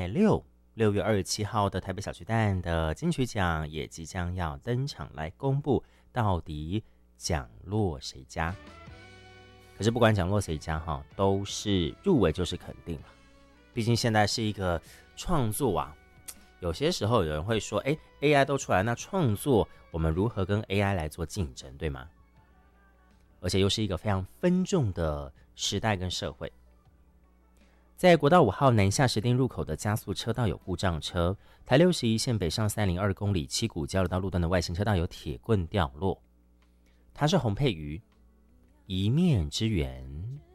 6月27号的台北小巨蛋的金曲奖也即将要登场来公布，到底奖落谁家？可是不管奖落谁家哈，都是入围就是肯定了。毕竟现在是一个创作啊，有些时候有人会说，AI 都出来，那创作我们如何跟 AI 来做竞争，对吗？而且又是一个非常分众的时代跟社会。在国道5号南下石碇入口的加速车道有故障车，台61线北上302公里七股交流道路段的外线车道有铁棍掉落，它是洪佩瑜一面之缘。